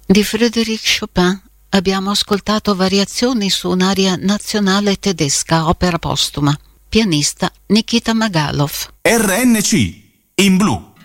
Di Frédéric Chopin abbiamo ascoltato variazioni su un'aria nazionale tedesca, opera postuma. Pianista Nikita Magalov. RNC in blu.